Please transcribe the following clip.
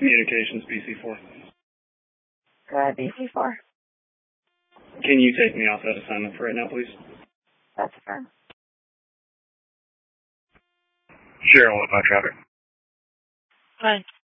Communications, BC4. Go ahead, BC4. Can you take me off that assignment for right now, please? That's fair. Sure, I'll traffic. Fine.